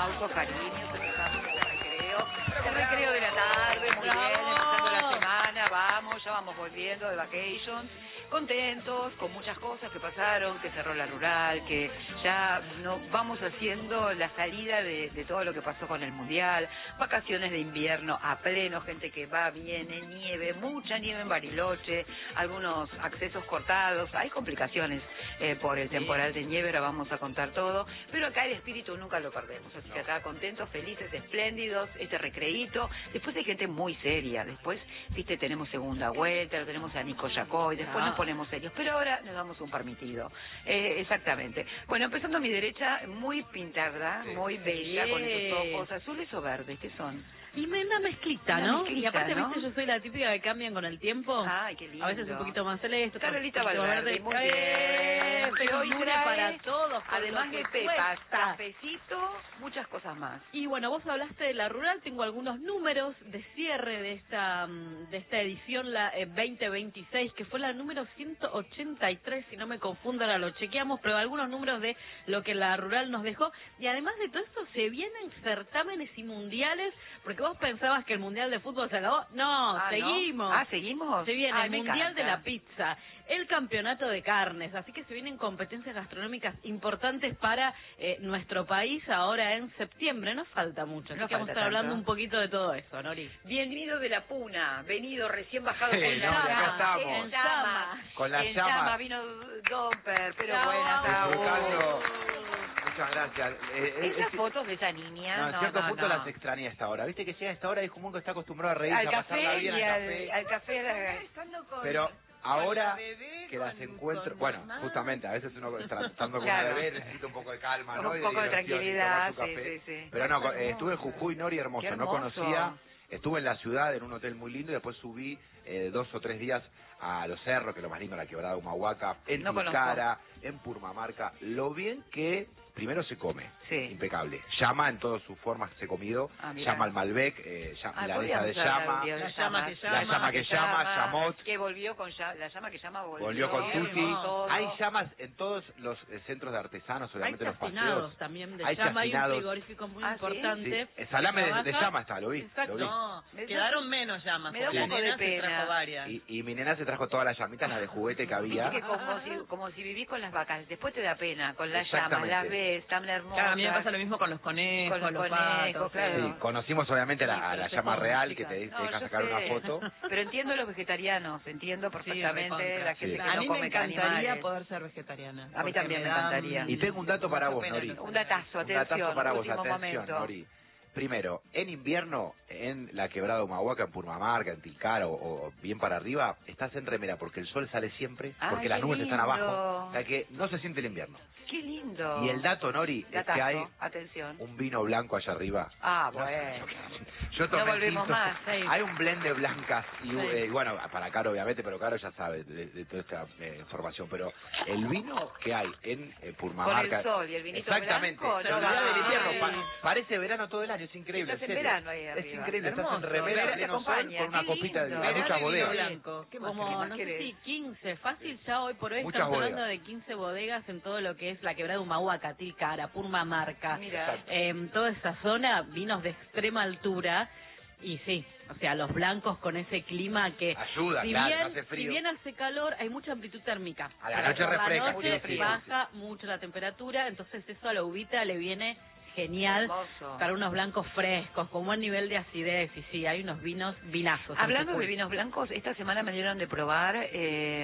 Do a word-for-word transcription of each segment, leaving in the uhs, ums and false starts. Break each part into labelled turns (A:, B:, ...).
A: aplausos, cariños, empezamos el recreo. El recreo de la tarde, muy bien, empezando la semana, vamos, ya vamos volviendo de vacations. Contentos, con muchas cosas que pasaron, que cerró la rural, que ya no vamos haciendo la salida de, de todo lo que pasó con el Mundial, vacaciones de invierno a pleno, gente que va, viene, nieve, mucha nieve en Bariloche, algunos accesos cortados, hay complicaciones eh, por el temporal de nieve, ahora vamos a contar todo, pero acá el espíritu nunca lo perdemos, así que acá contentos, felices, espléndidos, este recreíto, después hay gente muy seria, después, viste, tenemos segunda vuelta, lo tenemos a Nico Yacoy, después nos ponemos serios, pero ahora nos damos un permitido. Eh, exactamente. Bueno, empezando a mi derecha, muy pintada, sí, muy bella, con esos ojos azules o verdes, ¿qué son?
B: Y me una mezclita,
A: una
B: ¿no?
A: Mezclita,
B: y aparte,
A: ¿no?
B: viste, yo soy la típica que cambian con el tiempo.
A: Ay, qué lindo.
B: A veces un poquito más celeste,
A: Está Lolita
B: verde,
A: Valverde, muy bien.
B: Eh,
A: Pero hoy trae,
B: para todos,
A: además de pepas, cafecito, muchas cosas más.
B: Y bueno, vos hablaste de la rural, tengo algunos números de cierre de esta de esta edición, la eh, veinte veintiséis, que fue la número ciento ochenta y tres, si no me confundo, ahora lo chequeamos, pero algunos números de lo que la rural nos dejó. Y además de todo esto, se vienen certámenes y mundiales, porque vos pensabas que el Mundial de Fútbol se acabó. No,
A: ah,
B: seguimos.
A: ¿no? Ah, ¿seguimos?
B: Se viene
A: Ay,
B: el
A: me
B: Mundial
A: encanta.
B: de la Pizza, el Campeonato de Carnes, así que se vienen competencias gastronómicas importantes para eh, nuestro país ahora en septiembre. No falta mucho, así
A: no
B: que vamos a estar
A: tanto.
B: hablando un poquito de todo eso, Nori.
A: Bienvenido de la Puna, venido recién bajado
C: Sí,
A: con
C: no,
A: la
C: acá
A: llama,
C: estamos.
A: en llama,
C: Con las
A: en
C: llamas.
A: llama vino Domper, pero
B: Chao.
A: buenas, chao.
C: Disfrutando. Muchas gracias. Eh, eh,
A: Esas
C: es-
A: fotos de esa niña,
C: No, en
A: no,
C: cierto
A: no,
C: punto
A: no.
C: las extrañé a esta hora. Viste que llega a esta hora y es común que está acostumbrado a reírse,
A: Al
C: a pasarla
A: café
C: bien
A: y
C: al
A: al,
C: café.
A: al café de...
C: Pero ahora
B: bebé,
C: que las
B: con-
C: encuentro...
B: con
C: Bueno,
B: mamá.
C: justamente, a veces uno tratando con
A: Claro.
C: una bebé necesita un poco de calma,
A: Un
C: ¿no? Y
A: poco de
C: diversión y
A: tranquilidad,
C: tomar su
A: sí,
C: café.
A: sí, sí.
C: Pero no,
A: Qué
C: eh, estuve en
A: hermoso.
C: Jujuy, Nori, hermoso.
A: Qué
C: No
A: hermoso.
C: conocía... Estuve en la ciudad, en un hotel muy lindo, y después subí eh, dos o tres días a Los Cerros, que es lo más lindo, la Quebrada de Humahuaca, en
A: No conozco.
C: Tilcara, en Purmamarca. Lo bien que primero se come,
A: Sí.
C: impecable. Llama en todas sus formas que se comido,
A: Ah, mirá.
C: llama al Malbec, eh, llama,
A: Ah,
C: milanesa de
A: podríamos hablar
C: llama,
A: un día de
B: La llama que
A: llamas.
B: llama,
C: la llama que llama, llamot.
A: Que volvió con ya- la llama que llama volvió.
C: Volvió con
B: Qué
C: Tuti.
B: hermoso.
C: Hay llamas en todos los eh, centros de artesanos,
B: Hay
C: obviamente los
B: chacinados
C: paseos.
B: también de
C: Hay
B: llama, hay un
C: chacinados.
B: frigorífico muy
A: Ah, ¿sí?
B: importante.
C: Sí, el salame de, de
B: Trabaja-
C: llama está, lo vi.
B: Exacto.
C: Lo vi.
D: No,
A: Me da-
D: quedaron menos llamas.
A: me da un
D: porque
C: poco
D: la
A: de
D: nena se
A: pena.
D: trajo varias.
C: Y, y mi nena se trajo todas las llamitas, las de juguete que había.
A: Viste que como si, como si vivís con las vacas, después te da pena, con las llamas,
C: Exactamente.
A: las ves, tan hermosas.
D: Claro, a mí me pasa lo mismo con los conejos,
A: Con los
D: los
A: conejos,
D: patos.
A: claro.
C: Sí, conocimos obviamente la,
B: Sí, pero
C: la
B: se
C: llama
B: come,
C: real
B: chicas.
C: que te, te
A: No,
C: deja
A: yo
C: sacar
A: sé,
C: una foto.
A: Pero entiendo los vegetarianos, entiendo perfectamente
D: recontra.
A: la gente
C: Sí.
A: que
D: A
A: no
D: mí me
A: come
D: encantaría
A: animales.
D: poder ser vegetariana.
A: A mí
D: porque
A: también me
D: da,
A: encantaría.
D: mm,
C: Y tengo un dato para vos,
D: mucha pena
C: Nori.
D: no
A: Un datazo,
C: Un
A: atención,
C: datazo para vos,
A: último
C: atención,
A: momento.
C: Nori. Primero, en invierno, en la Quebrada de Humahuaca, en Purmamarca, en Tilcara o, o bien para arriba, estás en remera porque el sol sale siempre,
A: Ay,
C: porque las
A: qué
C: nubes están
A: lindo.
C: abajo, o sea que no se siente el invierno.
A: Qué lindo.
C: Y el dato, Nori, es
A: Datazo,
C: que hay
A: atención.
C: un vino blanco allá arriba.
A: Ah, bueno.
C: Yo tomé
A: No volvemos
C: tinto.
A: más, sí.
C: Hay un blend de blancas y
B: Sí.
C: eh, bueno, para Caro obviamente, pero Caro ya sabe de, de toda esta eh, información. Pero el vino que hay en eh, Purmamarca...
A: Con el sol y el vinito
C: exactamente,
A: blanco,
C: se
A: no
C: olvida
A: va.
C: del invierno.
A: Ay.
C: pa- parece verano todo el año, es increíble.
A: Estás en
C: serio.
A: verano ahí
C: Es
A: arriba.
C: increíble, estás en
A: Hermoso.
C: remera,
A: Verano
C: pleno
A: te
C: sol,
A: acompaña,
C: con una
A: qué
C: copita de
A: lindo.
C: vino. Hay
D: Verano
C: muchas
D: y vino
C: bodegas.
D: blanco. ¿Qué más
B: Como,
D: querés?
B: no sé
A: querés?
B: si quince, fácil ya hoy por hoy
C: Muchas
B: estamos hablando
C: bodegas.
B: de quince bodegas en todo lo que es la Quebrada de Humahuaca, Tilcara, Purmamarca,
A: Mira.
B: en toda esa zona, vinos de extrema altura. Y sí, o sea, los blancos con ese clima que
C: Ayuda,
B: si
C: claro,
B: bien,
C: no hace frío.
B: si bien hace calor, hay mucha amplitud térmica.
C: A la
B: Pero
C: noche
B: por
C: refresca,
B: la noche
C: sí, sí,
B: baja mucho la temperatura, entonces eso a la uvita le viene genial
A: Hermoso.
B: para unos blancos frescos, con buen nivel de acidez. Y sí, hay unos vinos vinazos. en
A: Hablando de
B: Jujuy.
A: vinos blancos, esta semana me dieron de probar eh,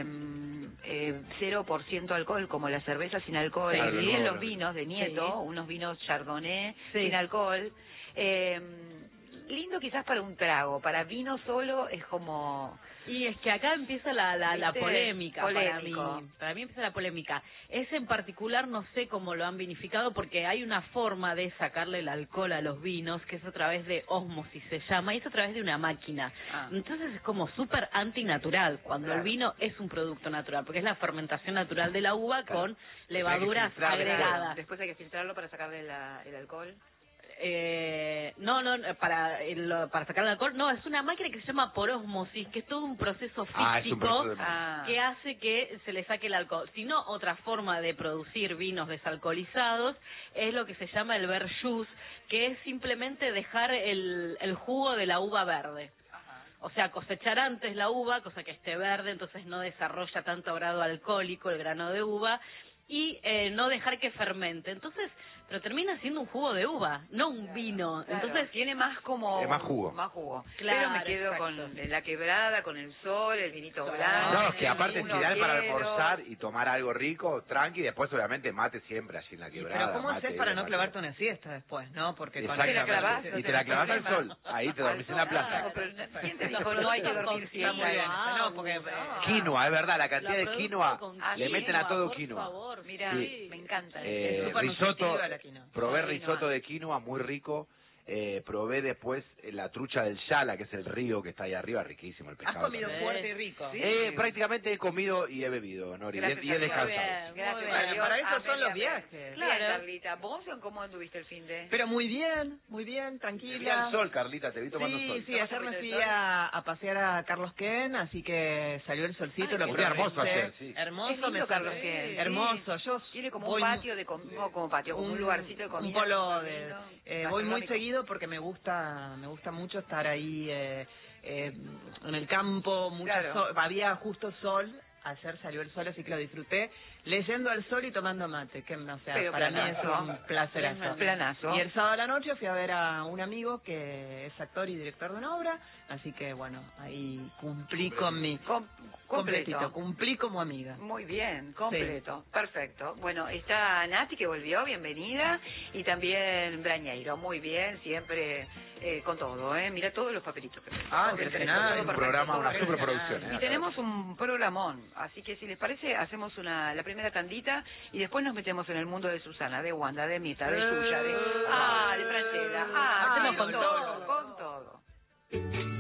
A: eh, cero por ciento alcohol, como la cerveza sin alcohol,
B: Sí.
A: y
C: Claro,
A: bien
C: no,
A: los
C: no.
A: vinos de Nieto,
B: Sí.
A: unos vinos Chardonnay
B: Sí.
A: sin alcohol. Eh, lindo quizás para un trago, para vino solo es como...
B: Y es que acá empieza la, la, la
A: ¿Viste?
B: polémica
A: Polémico.
B: para mí. Para mí empieza la polémica. Ese en particular no sé cómo lo han vinificado porque hay una forma de sacarle el alcohol a los vinos que es a través de ósmosis se llama y es a través de una máquina.
A: Ah.
B: Entonces es como súper antinatural cuando
A: Claro.
B: el vino es un producto natural porque es la fermentación natural de la uva
C: Claro.
B: con
C: Hay que
B: levaduras
C: filtrar,
B: agregadas.
A: Después hay que filtrarlo para sacarle la- el alcohol.
B: Eh, no, no, para el- para sacar el alcohol, no, es una máquina que se llama por ósmosis, que es todo un proceso físico
C: Ah, es un proceso de-
A: Ah.
B: que hace que se le saque el alcohol. Si no, otra forma de producir vinos desalcoholizados es lo que se llama el verjus, que es simplemente dejar el, el jugo de la uva verde. O sea, cosechar antes la uva, cosa que esté verde, entonces no desarrolla tanto grado alcohólico el grano de uva, y eh, no dejar que fermente. Entonces, pero termina siendo un jugo de uva, no un vino.
A: Claro,
B: Entonces,
A: tiene más como...
C: Es más jugo.
A: Más jugo.
B: Claro,
A: Pero me quedo
B: exacto.
A: con la quebrada, con el sol, el vinito
B: Claro.
A: blanco.
C: No, es que aparte
A: uno
C: si da para
A: quiero.
C: almorzar y tomar algo rico, tranqui, después obviamente mate siempre allí en la
D: Y,
C: quebrada.
D: pero ¿cómo
C: mate,
D: haces para no
C: mate.
D: clavarte una siesta después, no? Porque con
C: Exactamente.
A: Te la clavás,
C: Y te la clavas al sol, ahí te dormís en la
A: No,
C: plaza.
A: pero ¿quién te dijo no hay que dormir
B: Está
A: siesta?
B: muy bien.
D: No, porque... eh,
C: Quinoa, es verdad, la cantidad
B: La
C: de
B: producto
C: quinoa,
B: con
C: le meten a todo
B: por
C: quinoa.
B: favor,
A: Mira,
C: Sí.
A: me encanta.
C: Eh,
D: Es súper
C: risotto,
D: nutritiva la quinoa.
C: probé
A: Con
C: risotto
A: quinoa.
C: de quinoa, muy rico. Eh, probé después eh, la trucha del Yala, que es el río que está ahí arriba, riquísimo el
D: Has
C: pescado.
D: comido
C: también.
D: fuerte y rico.
A: Sí.
C: Eh, prácticamente he comido y he bebido, Nori, y he-
A: Gracias
C: y he
A: a Dios.
C: descansado.
B: Muy bien.
A: Gracias
B: Muy
A: a
B: bien.
A: Dios.
D: Para eso
A: Amén,
D: son los
A: amén.
D: viajes.
A: Bien,
B: Claro.
A: Carlita. ¿Vos cómo anduviste el fin de...?
D: Pero muy bien, muy bien,
C: Te vi
D: tranquila.
C: al sol, Carlita, te vi tomando
D: Sí,
C: sol.
D: sí, ayer me fui a, a pasear a Carlos Ken, así que salió el solcito,
B: Ay,
D: lo
B: muy
D: pude
C: hermoso
D: agradecer.
C: ayer, sí.
D: Hermoso,
A: Es lindo
D: me
A: Carlos
D: salió-
A: Ken.
D: Hermoso, yo
A: Tiene como
D: voy
A: un patio de com- no como patio, como un, lugarcito de comida.
D: un polo
A: súper
D: de
A: lindo,
D: eh, voy muy
A: gastronómico.
D: seguido porque me gusta me gusta mucho estar ahí eh, eh, en el campo, mucho
A: Claro.
D: sol, había justo sol, ayer salió el sol así que lo disfruté leyendo al sol y tomando mate, que o sea,
A: Pero
D: para mí es
A: planazo.
D: un placerazo.
A: Planazo.
D: Y el sábado a la noche fui a ver a un amigo que es actor y director de una obra, así que bueno, ahí cumplí con mi
A: Com-
D: completito,
A: completo.
D: cumplí como amiga.
A: Muy bien, completo, perfecto. Bueno, está Nati que volvió, bienvenida, y también Brañeiro, muy bien, siempre eh, con todo, ¿eh? Mira todos los papelitos que
D: Ah,
A: todo
D: impresionante.
A: perfecto,
C: Un
A: todo
C: programa,
A: perfecto,
C: una
A: todo
C: superproducción.
A: perfecto.
C: ¿eh?
A: Y tenemos un programón, así que si les parece, hacemos una la primera tandita y después nos metemos en el mundo de Susana, de Wanda, de Mita, de Yuya, de... Ah, de Franchella, ah,
D: Ah,
A: hacemos con
D: con
A: todo,
D: todo.
A: con todo.